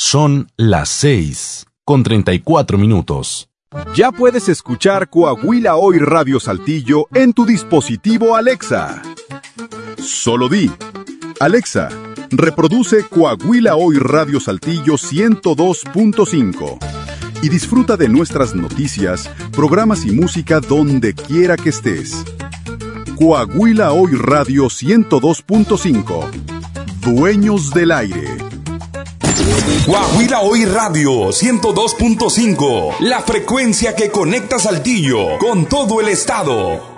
Son las 6:34. Ya puedes escuchar Coahuila Hoy Radio Saltillo en tu dispositivo Alexa. Solo di: Alexa, reproduce Coahuila Hoy Radio Saltillo 102.5 y disfruta de nuestras noticias, programas y música donde quiera que estés. Coahuila Hoy Radio 102.5. Dueños del aire. Coahuila Hoy Radio 102.5, la frecuencia que conecta Saltillo con todo el estado.